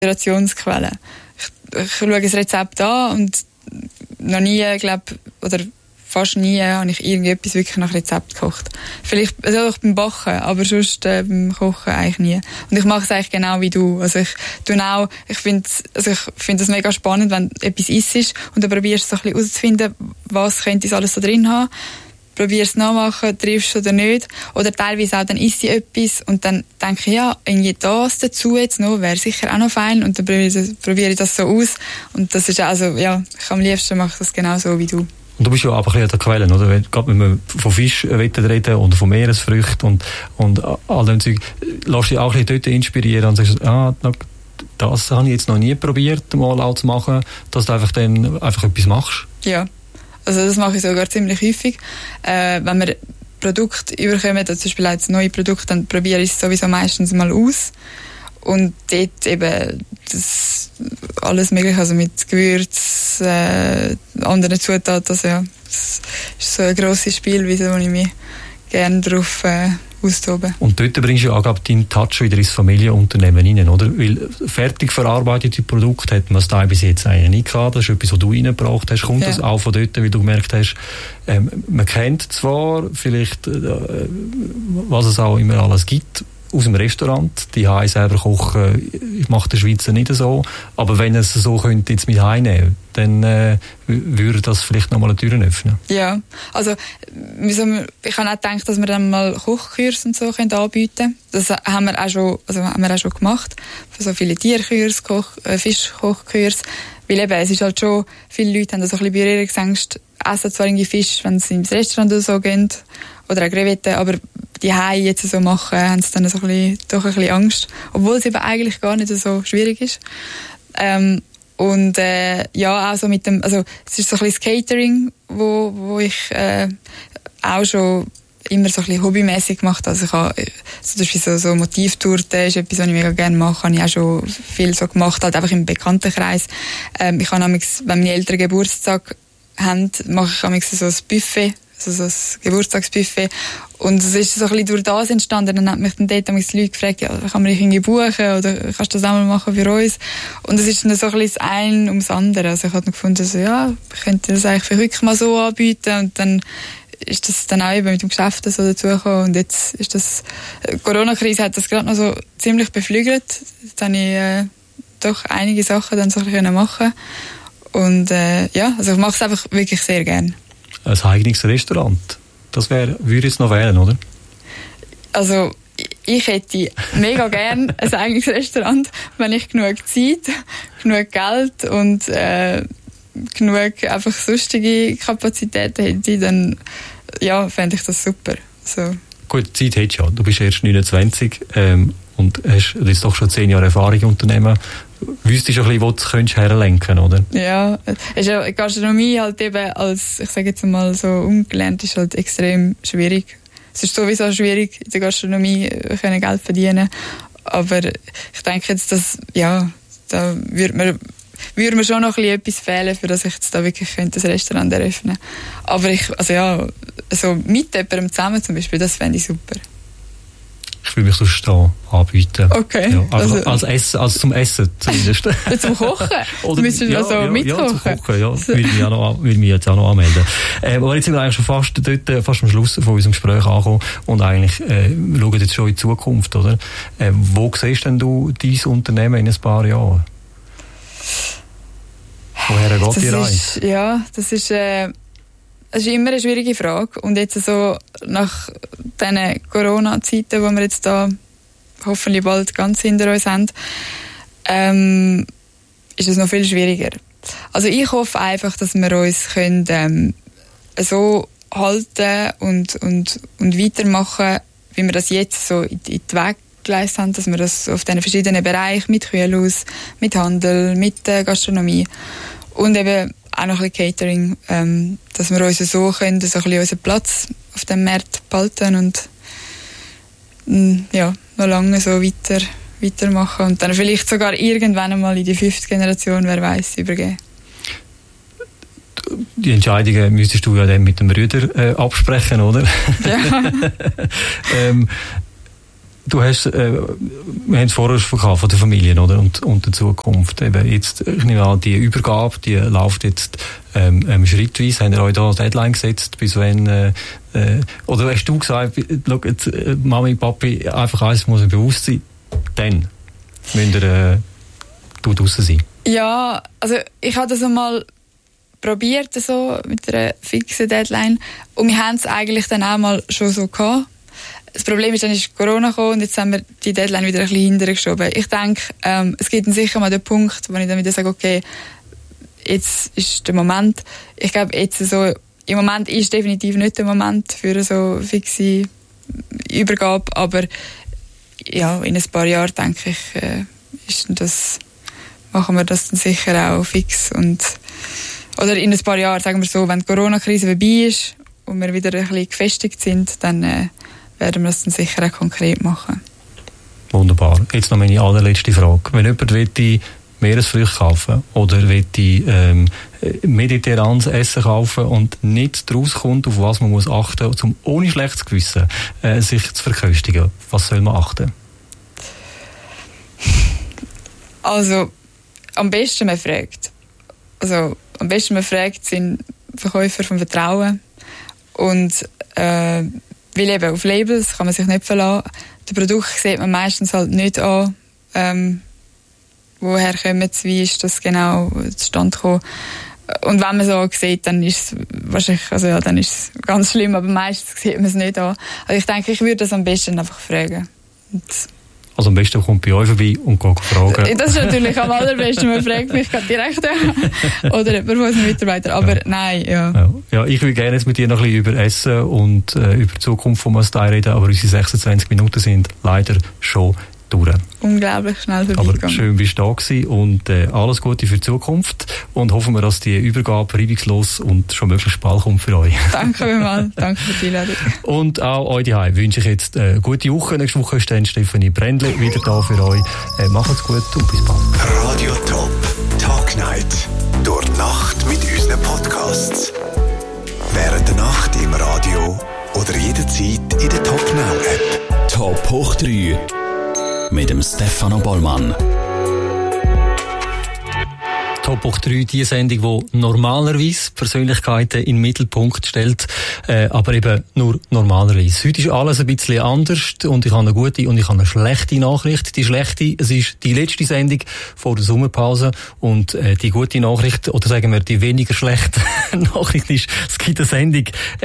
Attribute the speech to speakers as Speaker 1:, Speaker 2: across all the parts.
Speaker 1: Inspirationsquelle. Ich schaue das Rezept an und noch nie, oder fast nie habe ich irgendetwas wirklich nach Rezept gekocht. Vielleicht also beim Backen, aber sonst beim Kochen eigentlich nie. Und ich mache es eigentlich genau wie du. Also ich finde es mega spannend, wenn du etwas isst und dann probierst du so ein bisschen herauszufinden, was könnte es alles so drin haben. Probierst es nachmachen, triffst es oder nicht. Oder teilweise auch, dann isst ich etwas und dann denke ich, ja, irgendwie das dazu jetzt noch, wäre sicher auch noch fein. Und dann probiere ich das so aus. Und das ist also, ja, ich am liebsten mache das genau so wie du.
Speaker 2: Und du bist ja aber ein bisschen an der Quelle, oder? Gerade wenn wir von Fisch reden oder von Meeresfrüchten und all dem Zeug, lass dich auch ein bisschen dort inspirieren und sagst, das habe ich jetzt noch nie probiert, mal auch zu machen, dass du einfach etwas machst.
Speaker 1: Ja. Also das mache ich sogar ziemlich häufig. Wenn wir Produkte überkommen, zum Beispiel als neue Produkte, dann probiere ich es sowieso meistens mal aus. Und dort eben das alles mögliche, also mit Gewürz, anderen Zutaten. Also ja, das ist so ein grosses Spiel, wo ich mich gerne drauf austoben.
Speaker 2: Und dort bringst du auch deinen Touch wieder ins Familienunternehmen rein, oder? Weil fertig verarbeitete Produkte hat man es da bis jetzt eigentlich nicht gehabt. Das ist etwas, was du reingebracht hast. Kommt das auch von dort, weil du gemerkt hast, man kennt zwar vielleicht, was es auch immer alles gibt, aus dem Restaurant, die Heim selber kochen, ich mache der Schweizer nicht so, aber wenn es so könnte jetzt mit heimnehmen, dann würde das vielleicht nochmal eine Tür öffnen.
Speaker 1: Ja, also ich habe auch gedacht, dass wir dann mal Kochkurs und so anbieten können. Das haben wir auch schon gemacht, für so viele Tierkurs, Fischkochkurs, weil eben, es ist halt schon, viele Leute haben da so ein bisschen Berührungsängste, essen zwar irgendwie Fisch, wenn sie ins Restaurant oder so gehen, oder auch Krevetten, aber die Haie jetzt so machen, haben sie dann doch ein bisschen Angst. Obwohl es eben eigentlich gar nicht so schwierig ist. Ja, auch so mit dem, also es ist so ein bisschen das Catering, wo ich auch schon immer so ein bisschen hobbymäßig gemacht. Also ich habe zum Beispiel so Motivtorte ist etwas, was ich mega gerne mache. Habe ich auch schon viel so gemacht, halt einfach im Bekanntenkreis. Ich habe wenn meine Eltern Geburtstag haben, mache ich so ein Buffet, also so ein Geburtstagsbuffet. Und es ist so ein bisschen durch das entstanden. Dann hat mich dann dort die Leute gefragt, ja, kann man dich irgendwie buchen oder kannst du das auch mal machen für uns? Und es ist dann so ein bisschen das eine ums andere. Also ich habe dann gefunden, so, ja, ich könnte das eigentlich für wirklich mal so anbieten. Und dann ist das dann auch eben mit dem Geschäft so dazugekommen. Und jetzt ist das, die Corona-Krise hat das gerade noch so ziemlich beflügelt. Jetzt habe ich doch einige Sachen dann so ein bisschen machen. Und ja, also ich mache es einfach wirklich sehr gerne.
Speaker 2: Ein eigenes Restaurant, das würde ich jetzt noch wählen, oder?
Speaker 1: Also ich hätte mega gerne ein eigenes Restaurant, wenn ich genug Zeit, genug Geld und genug einfach sonstige Kapazitäten hätte, dann ja, fände ich das super. So.
Speaker 2: Gut, Zeit hättest du ja. Du bist erst 29 und hast jetzt doch schon 10 Jahre Erfahrung im Unternehmen. Wüsstest du ein bisschen, wo du es herlenken könntest, oder?
Speaker 1: Ja, Gastronomie halt eben als, ich sage jetzt mal so ungelernt, ist halt extrem schwierig. Es ist sowieso schwierig, in der Gastronomie Geld verdienen. Aber ich denke jetzt, dass, ja, da würde mir schon noch ein bisschen etwas fehlen, für das ich jetzt da wirklich ein Restaurant eröffnen könnte. Aber so mit jemandem zusammen zum Beispiel, das fände ich super.
Speaker 2: Ich will mich sonst da anbieten.
Speaker 1: Okay.
Speaker 2: Ja, als zum Essen zumindest.
Speaker 1: Zum Kochen? Oder müssen wir mitkochen?
Speaker 2: Ja, zum Kochen, ja. Will mich jetzt auch noch anmelden. Aber jetzt sind wir eigentlich schon fast am Schluss von unserem Gespräch angekommen und eigentlich schauen jetzt schon in die Zukunft, oder? Wo siehst denn du dein Unternehmen in ein paar Jahren? Woher geht die Reise?
Speaker 1: Ja, das ist immer eine schwierige Frage. Und jetzt so nach diesen Corona-Zeiten, die wir jetzt da hoffentlich bald ganz hinter uns haben, ist es noch viel schwieriger. Also ich hoffe einfach, dass wir uns können, so halten und weitermachen, wie wir das jetzt so in die Wege geleitet haben, dass wir das auf diesen verschiedenen Bereichen mit Kühlhaus, mit Handel, mit Gastronomie und eben auch noch ein bisschen Catering, dass wir uns so können, so ein bisschen unseren Platz auf dem Markt behalten und ja, noch lange so weitermachen und dann vielleicht sogar irgendwann einmal in die 5. Generation, wer weiß, übergeben.
Speaker 2: Die Entscheidungen müsstest du ja dann mit dem Brüder absprechen, oder?
Speaker 1: Ja.
Speaker 2: Du hast, wir haben es vorher schon von der Familie, oder? Und der Zukunft. Eben jetzt, ich nehme an, die Übergabe, die läuft jetzt, schrittweise. Habt ihr euch da eine Deadline gesetzt, bis wenn, oder hast du gesagt, schau, jetzt, Mami, Papi, einfach eins muss mir bewusst sein, dann müsst ihr, draussen sein?
Speaker 1: Ja, also, ich habe das einmal probiert, so, mit einer fixen Deadline. Und wir haben es eigentlich dann auch mal schon so gehabt. Das Problem ist, dann ist Corona gekommen und jetzt haben wir die Deadline wieder ein bisschen hintergeschoben. Ich denke, es gibt dann sicher mal den Punkt, wo ich dann wieder sage, okay, jetzt ist der Moment. Ich glaube, jetzt so, im Moment ist definitiv nicht der Moment für eine so fixe Übergabe, aber ja, in ein paar Jahren, denke ich, machen wir das dann sicher auch fix. Oder in ein paar Jahren, sagen wir so, wenn die Corona-Krise vorbei ist und wir wieder ein bisschen gefestigt sind, dann werden wir das dann sicher auch konkret machen.
Speaker 2: Wunderbar. Jetzt noch meine allerletzte Frage. Wenn jemand Meeresfrüchte kaufen oder mediterranes Essen kaufen und nicht daraus kommt, auf was man muss achten, um ohne schlechtes Gewissen sich zu verköstigen, was soll man achten? Also,
Speaker 1: am besten man fragt sind Verkäufer vom Vertrauen und weil eben auf Labels kann man sich nicht verlassen. Die Produkte sieht man meistens halt nicht an. Woher kommen sie, wie ist das genau zustande gekommen? Und wenn man so sieht, dann ist es wahrscheinlich, dann ist es ganz schlimm, aber meistens sieht man es nicht an. Also ich denke, ich würde das am besten einfach fragen.
Speaker 2: Also am besten kommt bei euch vorbei und geht fragen.
Speaker 1: Das ist natürlich am allerbesten, man fragt mich direkt oder jemand von unseren Mitarbeitern, aber nein,
Speaker 2: ja, ich will gerne jetzt mit dir noch ein bisschen über Essen und über die Zukunft von Mastei reden, aber unsere 26 Minuten sind leider schon durch.
Speaker 1: Unglaublich schnell vorbeigegangen.
Speaker 2: Aber schön, bist du da gewesen und alles Gute für die Zukunft und hoffen wir, dass die Übergabe reibungslos und schon möglichst bald kommt für euch.
Speaker 1: Danke vielmals, danke für die Einladung.
Speaker 2: Und auch euch daheim wünsche ich jetzt eine gute Woche. Nächste Woche ist dann Stefanie Brändle wieder da für euch. Macht's gut und bis bald.
Speaker 3: Radio Top Talk Night. Durch die Nacht mit unseren Podcasts. Während der Nacht im Radio oder jederzeit in der Top Now App.
Speaker 4: Top hoch 3 mit dem Stefano Bollmann.
Speaker 2: Top hoch 3, die Sendung, die normalerweise Persönlichkeiten in den Mittelpunkt stellt, aber eben nur normalerweise. Heute ist alles ein bisschen anders und ich habe eine gute und ich habe eine schlechte Nachricht. Die schlechte, es ist die letzte Sendung vor der Sommerpause und die gute Nachricht, oder sagen wir die weniger schlechte Nachricht ist, es gibt eine Sendung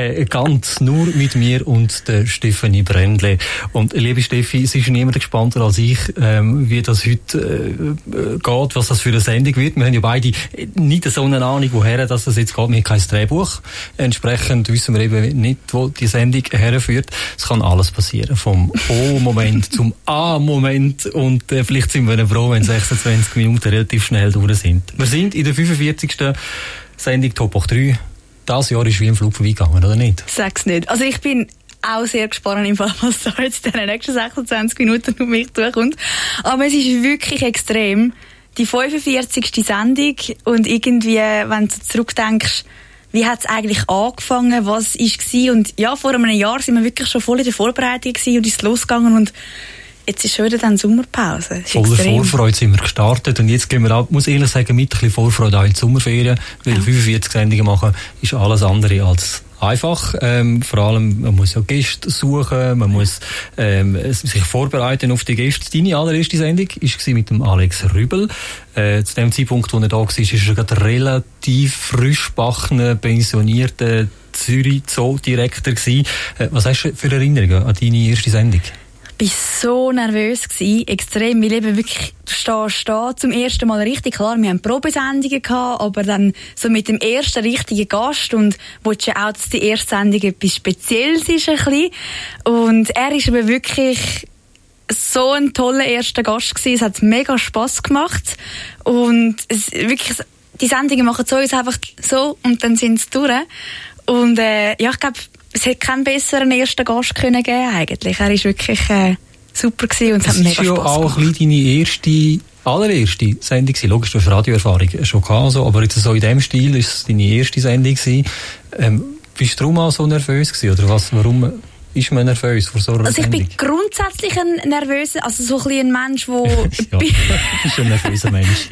Speaker 2: ganz nur mit mir und der Stefanie Brändle. Und liebe Steffi, es ist niemand gespannter als ich, wie das heute geht, was das für eine Sendung wird. Wir haben ja beide nicht so eine Ahnung, woher das jetzt geht. Wir haben kein Drehbuch. Entsprechend wissen wir eben nicht, wo die Sendung herführt. Es kann alles passieren. Vom O-Moment zum A-Moment. Und vielleicht sind wir froh, wenn 26 Minuten relativ schnell durch sind. Wir sind in der 45. Sendung Top hoch 3. Das Jahr ist wie im Flug vorbeigegangen, oder nicht?
Speaker 5: Sag's nicht. Also ich bin auch sehr gespannt, im Fall, was da jetzt in den nächsten 26 Minuten auf mich zukommt. Aber es ist wirklich extrem. Die 45. Sendung und irgendwie, wenn du zurückdenkst, wie hat es eigentlich angefangen, was war? Und ja, vor einem Jahr sind wir wirklich schon voll in der Vorbereitung gewesen und ist losgegangen und jetzt ist schon wieder dann Sommerpause.
Speaker 2: Voller Vorfreude sind wir gestartet und jetzt gehen wir auch, muss ehrlich sagen, mit ein bisschen Vorfreude auch in die Sommerferien, weil 45 Sendungen machen ist alles andere als einfach. Vor allem, man muss ja Gäste suchen, man muss sich vorbereiten auf die Gäste. Deine allererste Sendung war mit dem Alex Rübel. Zu dem Zeitpunkt, wo er da war, ist er gerade relativ frischbackener, pensionierter Zürich-Zoodirektor gewesen. Was hast du für Erinnerungen an deine erste Sendung?
Speaker 5: Ich war so nervös gewesen, extrem, weil eben wirklich, du stehst da zum ersten Mal richtig, klar, wir haben Probesendungen gehabt, aber dann so mit dem ersten richtigen Gast und willst ja auch, dass die erste Sendung etwas Spezielles ist ein bisschen. Und er ist aber wirklich so ein toller erster Gast gewesen, es hat mega Spass gemacht und es wirklich, die Sendungen machen so einfach so und dann sind sie durch. Und ja, ich glaube, es hätte keinen besseren ersten Gast können geben eigentlich. Er war wirklich super gewesen und es hat mega Spass gemacht.
Speaker 2: Das war ja auch ein bisschen deine allererste Sendung gewesen. Logisch, du hast Radioerfahrung schon gehabt, so, aber jetzt so in dem Stil war es deine erste Sendung gewesen. Bist du darum auch so nervös gewesen, oder was? Warum? ist man nervös vor so einer
Speaker 5: Also ich
Speaker 2: Sendung?
Speaker 5: bin grundsätzlich ein nervöser, also so ein bisschen ein Mensch, der...
Speaker 2: Ja, du bist ein nervöser Mensch.